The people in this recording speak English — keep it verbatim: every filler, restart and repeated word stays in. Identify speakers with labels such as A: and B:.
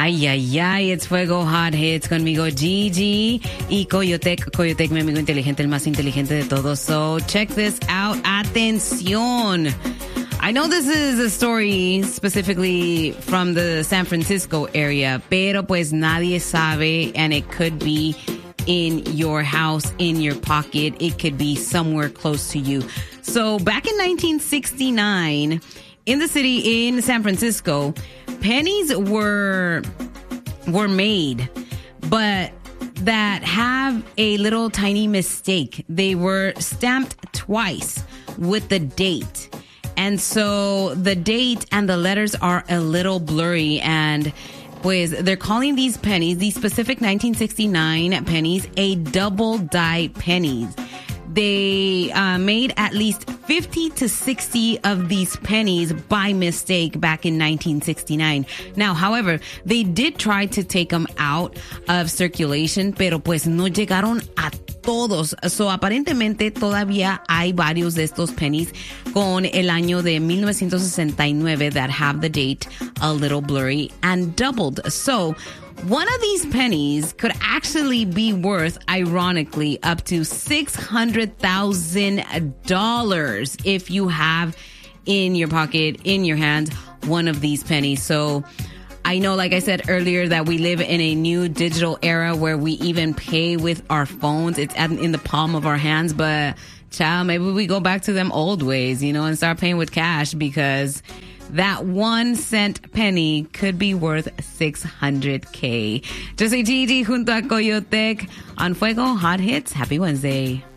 A: Ay, ay, ay, it's Fuego Hot Hits conmigo Gigi y Coyotec. Coyotec, mi amigo inteligente, el más inteligente de todos. So check this out. Atención. I know this is a story specifically from the San Francisco area, pero pues nadie sabe, and it could be in your house, in your pocket. It could be somewhere close to you. So back in nineteen sixty-nine, in the city in San Francisco, pennies were were made, but that have a little tiny mistake. They were stamped twice with the date. And so the date and the letters are a little blurry, and pues they're calling these pennies, these specific nineteen sixty-nine pennies, a double die pennies. They uh, made at least fifty to sixty of these pennies by mistake back in nineteen sixty-nine. Now, however, they did try to take them out of circulation, pero pues no llegaron a todos. So, aparentemente todavía hay varios de estos pennies con el año de nineteen sixty-nine that have the date a little blurry and doubled. So, one of these pennies could actually be worth, ironically, up to six hundred thousand dollars if you have in your pocket, in your hand, one of these pennies. So I know, like I said earlier, that we live in a new digital era where we even pay with our phones. It's in the palm of our hands. But, child, maybe we go back to them old ways, you know, and start paying with cash, because that one cent penny could be worth six hundred K. Yo soy Gigi junto a Coyotec on Fuego Hot Hits. Happy Wednesday.